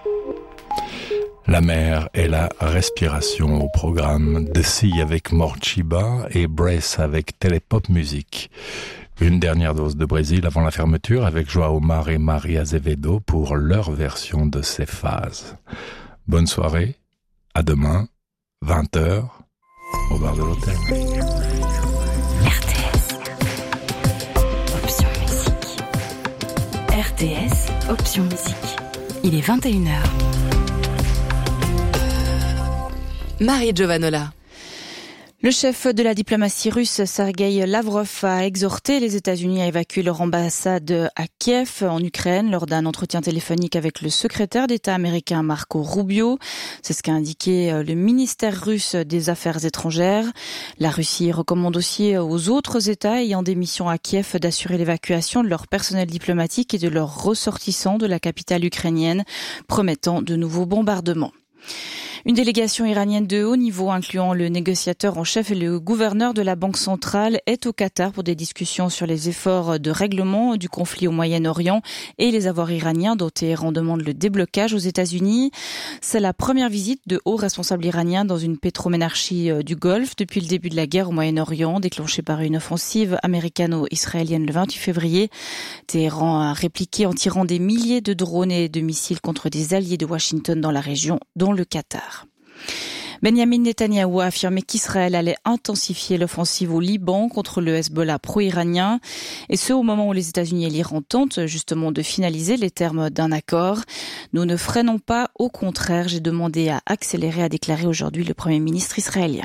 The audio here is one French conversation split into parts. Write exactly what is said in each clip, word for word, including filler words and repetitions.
La mer et la respiration au programme, The Sea avec Morchiba et Brace avec Telepop Music. Une dernière dose de Brésil avant la fermeture avec João Mar et Maria Azevedo pour leur version de ces phases. Bonne soirée, à demain, vingt heures, au bar de l'hôtel. R T S. Option musique. R T S, option musique. Il est vingt et une heures. Marie Giovanola. Le chef de la diplomatie russe, Sergueï Lavrov, a exhorté les États-Unis à évacuer leur ambassade à Kiev, en Ukraine, lors d'un entretien téléphonique avec le secrétaire d'État américain Marco Rubio. C'est ce qu'a indiqué le ministère russe des Affaires étrangères. La Russie recommande aussi aux autres États ayant des missions à Kiev d'assurer l'évacuation de leur personnel diplomatique et de leurs ressortissants de la capitale ukrainienne, promettant de nouveaux bombardements. Une délégation iranienne de haut niveau, incluant le négociateur en chef et le gouverneur de la Banque centrale, est au Qatar pour des discussions sur les efforts de règlement du conflit au Moyen-Orient et les avoirs iraniens dont Téhéran demande le déblocage aux États-Unis. C'est la première visite de hauts responsables iraniens dans une pétroménarchie du Golfe depuis le début de la guerre au Moyen-Orient, déclenchée par une offensive américano-israélienne le vingt-huit février. Téhéran a répliqué en tirant des milliers de drones et de missiles contre des alliés de Washington dans la région, dont le Qatar. Benjamin Netanyahou a affirmé qu'Israël allait intensifier l'offensive au Liban contre le Hezbollah pro-iranien, et ce au moment où les États-Unis et l'Iran tentent justement de finaliser les termes d'un accord. Nous ne freinons pas, au contraire, j'ai demandé à accélérer, a déclaré aujourd'hui le Premier ministre israélien.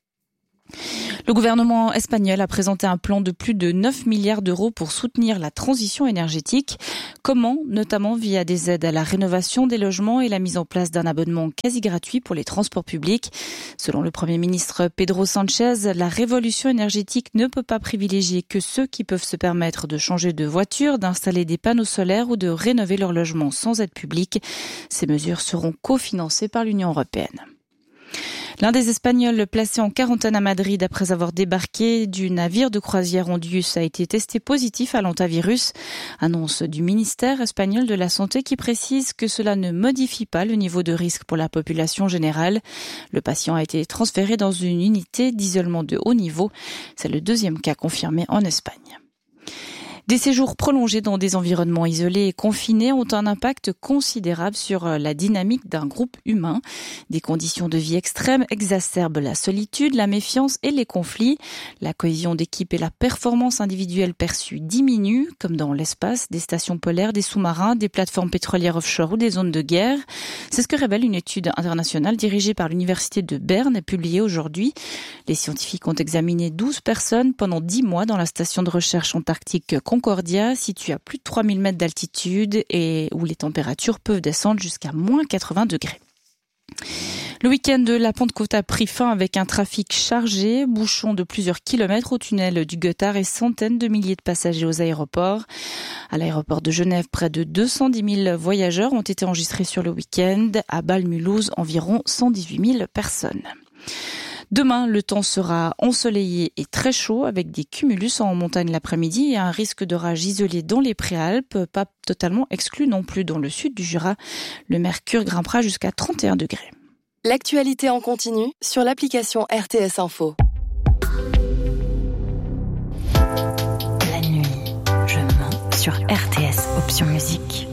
Le gouvernement espagnol a présenté un plan de plus de neuf milliards d'euros pour soutenir la transition énergétique. Comment ? Notamment via des aides à la rénovation des logements et la mise en place d'un abonnement quasi gratuit pour les transports publics. Selon le Premier ministre Pedro Sánchez, la révolution énergétique ne peut pas privilégier que ceux qui peuvent se permettre de changer de voiture, d'installer des panneaux solaires ou de rénover leur logement sans aide publique. Ces mesures seront cofinancées par l'Union européenne. L'un des Espagnols placés en quarantaine à Madrid après avoir débarqué du navire de croisière Ondius a été testé positif à l'hantavirus. Annonce du ministère espagnol de la Santé qui précise que cela ne modifie pas le niveau de risque pour la population générale. Le patient a été transféré dans une unité d'isolement de haut niveau. C'est le deuxième cas confirmé en Espagne. Des séjours prolongés dans des environnements isolés et confinés ont un impact considérable sur la dynamique d'un groupe humain. Des conditions de vie extrêmes exacerbent la solitude, la méfiance et les conflits. La cohésion d'équipe et la performance individuelle perçue diminuent, comme dans l'espace, des stations polaires, des sous-marins, des plateformes pétrolières offshore ou des zones de guerre. C'est ce que révèle une étude internationale dirigée par l'Université de Berne et publiée aujourd'hui. Les scientifiques ont examiné douze personnes pendant dix mois dans la station de recherche antarctique Concordia, située à plus de trois mille mètres d'altitude et où les températures peuvent descendre jusqu'à moins quatre-vingts degrés. Le week-end de la Pentecôte a pris fin avec un trafic chargé, bouchons de plusieurs kilomètres au tunnel du Goethard et centaines de milliers de passagers aux aéroports. À l'aéroport de Genève, près de deux cent dix mille voyageurs ont été enregistrés sur le week-end. À Bâle-Mulhouse, environ cent dix-huit mille personnes. Demain, le temps sera ensoleillé et très chaud avec des cumulus en montagne l'après-midi et un risque d'orage isolé dans les Préalpes, pas totalement exclu non plus dans le sud du Jura. Le mercure grimpera jusqu'à trente et un degrés. L'actualité en continu sur l'application R T S Info. La nuit, je mens sur R T S Option Musique.